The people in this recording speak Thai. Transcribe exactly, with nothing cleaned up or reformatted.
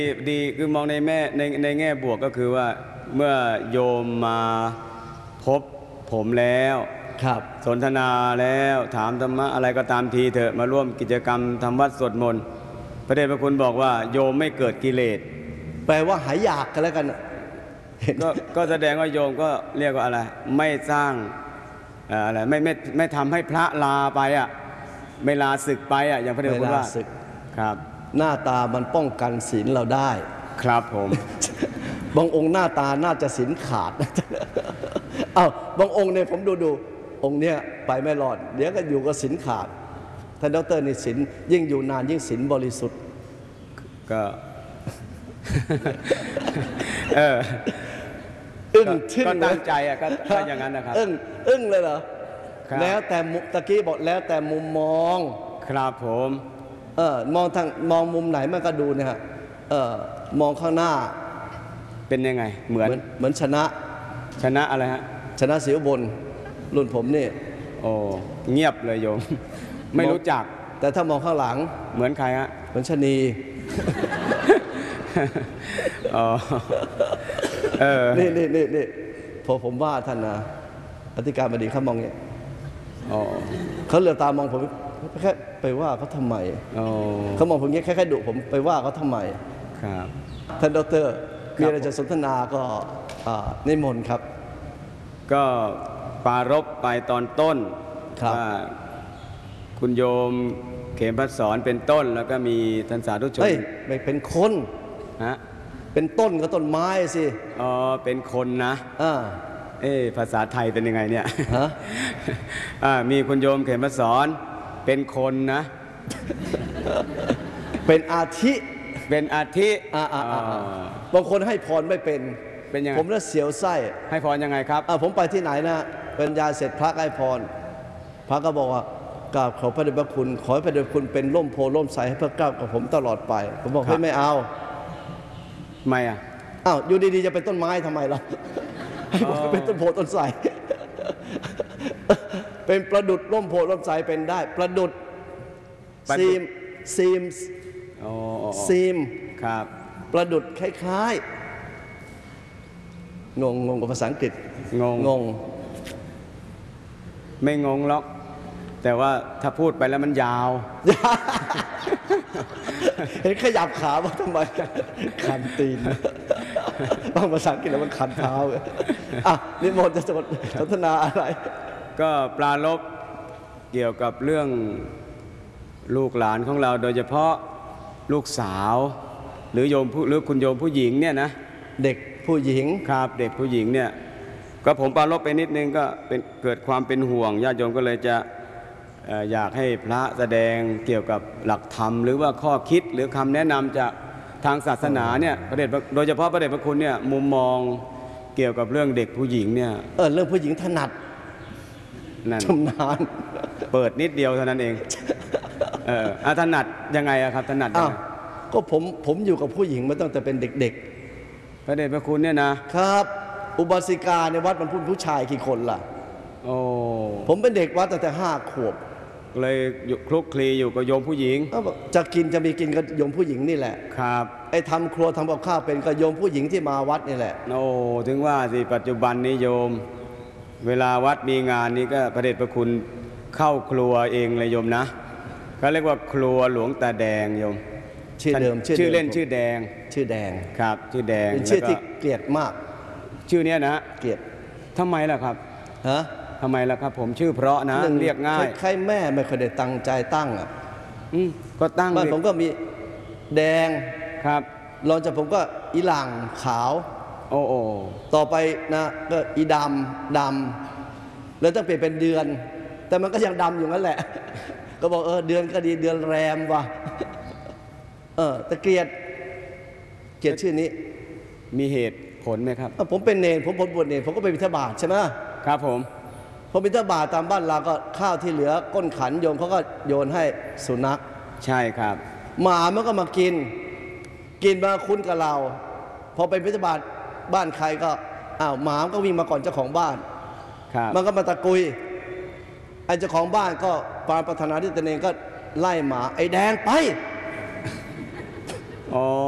ดีคือมองในแม่ในในแง่บวกก็คือว่าเมื่อโยมมาพบผมแล้วครับสนทนาแล้วถามธรรมะอะไรก็ตามทีเถอะมาร่วมกิจกรรมทำวัดสวดมนต์พระเดชพระคุณบอกว่าโยมไม่เกิดกิเลสแปลว่าหายอยากกันแล้วกันก็ก็แสดงว่าโยมก็เรียกว่าอะไรไม่สร้างอะไรไม่ไม่ไม่ทำให้พระลาไปอ่ะไม่ลาศึกไปอ่ะอย่างพระเดชพระคุณว่าครับหน้าตามันป้องกันศีลเราได้ครับผมบางองค์หน้าตาน่าจะศีลขาดเอ้าบางองค์เนี่ยผมดูดูองค์เนี้ยไปไม่รอดเดี๋ยวก็อยู่กับศีลขาดท่านดรนี่ศีลยิ่งอยู่นานยิ่งศีลบริสุทธิ์ก็เอออึ้งทึ่งก็ตั้งใจอ่ะก็อย่างนั้นนะครับอึ้งอึ้งเลยเหรอแล้วแต่ตะกี้บอกแล้วแต่มุมมองครับผมเออมองทางมองมุมไหนมันก็ดูเนี่ยฮะเออมองข้างหน้าเป็นยังไงเหมือนเหมือนชนะชนะอะไรฮะชนะเสียวบนรุ่นผมนี่โอ้เงียบเลยโยมไม่รู้จักแต่ถ้ามองข้างหลังเหมือนใครฮะเหมือนชนีอ๋อเออนี่นี่นี่นี่พอผมว่าท่านนะอธิการบดีเขามองเงี้ยอ๋อเขาเหลือตามองผมแค่ไปว่าเขาทำไมเขามองผมเงี้ยแค่แค่ดุผมไปว่าเขาทำไมครับท่านดรมีอะไรจะสนทนาก็นิมนต์ครับก็ปารภไปตอนต้นว่าคุณโยมเขมพัฒสอนเป็นต้นแล้วก็มีท่านสาธุชนไม่เป็นคนฮะเป็นต้นก็ต้นไม้สิอ๋อเป็นคนนะอ่าเอ๊ภาษาไทยเป็นยังไงเนี่ยฮะอ่ามีคุณโยมเขมพัฒสอนเป็นคนนะเป็นอาทิเป็นอาทิอ่าอ่าบางคนให้พรไม่เป็นเป็นยังไงผมน่าเสียวไส้ให้พรยังไงครับอ่าผมไปที่ไหนนะเป็นยาเสร็จพระให้พรพระก็บอกว่ากราบขอพระเดชพระคุณขอให้พระเดชพระคุณเป็นร่มโพล่มใสให้พระเก้ากับผมตลอดไปผมบอกให้ไม่เอาไม่อ่ะอ้าวอยู่ดีๆจะเป็นต้นไม้ทำไมล่ะให้บอกเป็นต้นโพต้นไทรเป็นประดุจร่มโพล่มไทรเป็นได้ประดุจซีมซีมซีมครับประดุจคล้ายๆงงงงกับภาษาอังกฤษงงงงไม่งงหรอกแต่ว่าถ้าพูดไปแล้วมันยาวเห็นขยับขาว่าทำไมคันตีนบางภาษาอังกฤษแล้วมันคันเท้าอ่ะนิมนต์จะสนทนาอะไรก็ปรารภเกี่ยวกับเรื่องลูกหลานของเราโดยเฉพาะลูกสาวหรือโยมผู้หรือคุณโยมผู้หญิงเนี่ยนะเด็กผู้หญิงครับเด็กผู้หญิงเนี่ยก็ผมปรารภไปนิดนึงก็เป็นเกิดความเป็นห่วงญาติโยมก็เลยจะอยากให้พระแสดงเกี่ยวกับหลักธรรมหรือว่าข้อคิดหรือคำแนะนำจากทางศาสนาเนี่ยพระเดชโดยเฉพาะพระเดชพระคุณเนี่ยมุมมองเกี่ยวกับเรื่องเด็กผู้หญิงเนี่ยเออเรื่องผู้หญิงถนัดชำนาญเปิดนิดเดียวเท่านั้นเองเออถนัดยังไงอะครับถนัดยังไงก็ผมผมอยู่กับผู้หญิงมาตั้งแต่เป็นเด็กๆพระเดชพระคุณเนี่ยนะครับอุบาสิกาในวัดมันพูดผู้ชายกี่คนล่ะโอ้ผมเป็นเด็กวัดตั้งแต่ห้าขวบเลยคลุกคลีอยู่กับโยมผู้หญิงจะกินจะมีกินกับโยมผู้หญิงนี่แหละครับไอ้ทำครัวทำกับข้าวเป็นกับโยมผู้หญิงที่มาวัดนี่แหละโอ้ถึงว่าสิปัจจุบันนี้โยมเวลาวัดมีงานนี้ก็พระเดชพระคุณเข้าครัวเองเลยโยมนะเขาเรียกว่าครัวหลวงตาแดงโยมชื่อเดิมชื่อเล่นชื่อแดงชื่อแดงครับชื่อแดงเป็นชื่อที่เกลียดมากชื่อเนี้ยนะเกลียดทำไมล่ะครับฮะทำไมล่ะครับผมชื่อเพราะนะเรียกง่ายใครแม่ไม่เคยได้ตั้งใจตั้งอ่ะอืมก็ตั้งบ้านผมก็มีแดงครับรองจากผมก็อีหลังขาวโอ้โอ้ต่อไปนะก็อีดำดำแล้วต้องเปลี่ยนเป็นเดือนแต่มันก็ยังดำอยู่นั่นแหละก็บอกเออเดือนก็ดีเดือนแรมว่ะเออแต่เกลียดเกลียดชื่อนี้มีเหตุผลไหมครับผมเป็นเนรผมผมบวชเนรผมก็ไปบิณฑบาตใช่ไหมครับผมพอบิณฑบาตตามบ้านเราก็ข้าวที่เหลือก้นขันโยมเขาก็โยนให้สุนัขใช่ครับหมามันก็มากินกินมาคุ้นกับเราพอไปบิณฑบาตบ้านใครก็อ้าวหมามันก็วิ่งมาก่อนเจ้าของบ้านมันก็มาตะกุยไอ้เจ้าของบ้านก็ปานปรารถนาที่ตนเองก็ไล่หมาไอ้แดงไป